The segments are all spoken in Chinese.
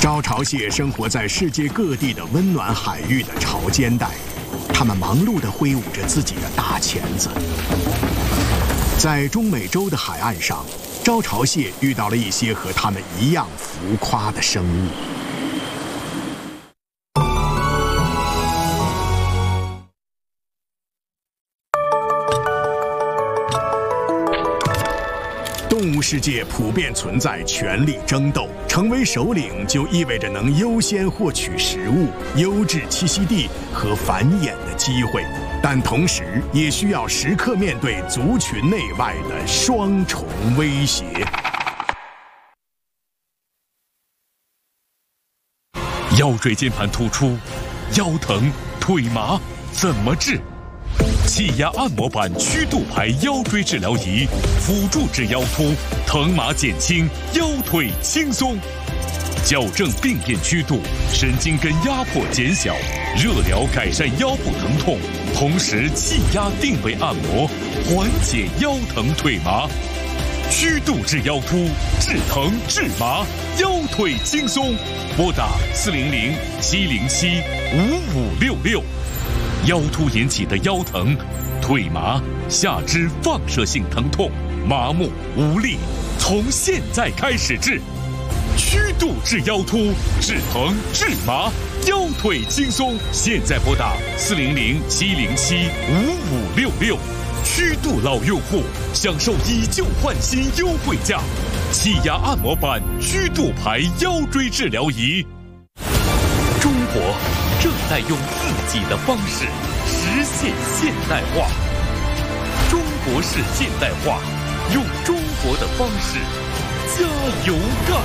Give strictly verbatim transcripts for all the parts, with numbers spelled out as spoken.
招潮蟹生活在世界各地的温暖海域的潮间带，它们忙碌地挥舞着自己的大钳子。在中美洲的海岸上，招潮蟹遇到了一些和它们一样浮夸的生物。动物世界普遍存在权力争斗，成为首领就意味着能优先获取食物、优质栖息地和繁衍的机会，但同时也需要时刻面对族群内外的双重威胁。 腰椎间盘突出、腰疼、腿麻怎么治？气压按摩板曲度排腰椎治疗仪，辅助治腰突，疼麻减轻，腰腿轻松，矫正病变曲度，神经根压迫减小，热疗改善腰部疼痛，同时气压定位按摩，缓解腰疼腿麻。曲度治腰突，治疼治麻，腰腿轻松。拨打四零零七零七五五六六。腰突引起的腰疼、腿麻、下肢放射性疼痛、麻木无力，从现在开始治。曲度治腰突，治疼治麻，腰腿轻松。现在拨打四零零七零七五五六六。曲度老用户享受以旧换新优惠价，气压按摩板曲度排腰椎治疗仪。中国正在用自己的方式实现现代化，中国式现代化，用中国的方式加油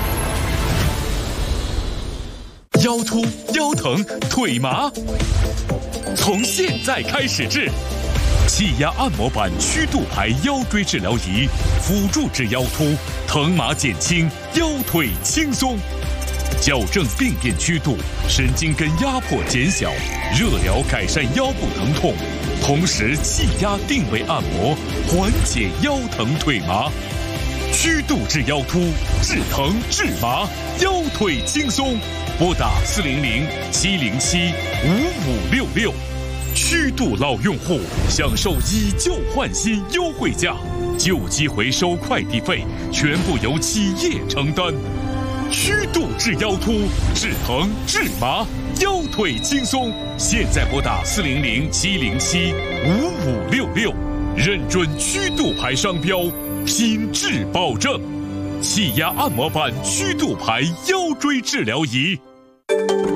干！腰突、腰疼、腿麻，从现在开始治。气压按摩板曲度排腰椎治疗仪，辅助治腰突，疼麻减轻，腰腿轻松。矫正病变曲度，神经根压迫减小，热疗改善腰部疼痛，同时气压定位按摩，缓解腰疼腿麻。曲度治腰突，治疼治麻，腰腿轻松。拨打四零零七零七五五六六。曲度老用户享受以旧换新优惠价，旧机回收快递费全部由企业承担。曲度治腰突，治疼治麻，腰腿轻松。现在拨打四零零七零七五五六六，认准曲度牌商标，品质保证。气压按摩板曲度牌腰椎治疗仪。